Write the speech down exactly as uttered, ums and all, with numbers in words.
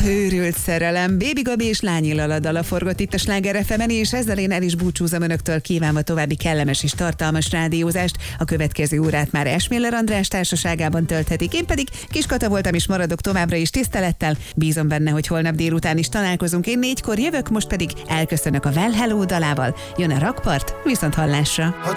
Őrült szerelem, Bébi Gabi és Lányi Lala dala forgott itt a Sláger ef emen, és ezzel én el is búcsúzom önöktől, kívánva további kellemes és tartalmas rádiózást. A következő órát már Esmiller András társaságában tölthetik, én pedig Kis Kata voltam és maradok továbbra is tisztelettel. Bízom benne, hogy holnap délután is találkozunk. Én négykor jövök, most pedig elköszönök a Well Hello dalával. Jön a Rakpart, viszont hallásra.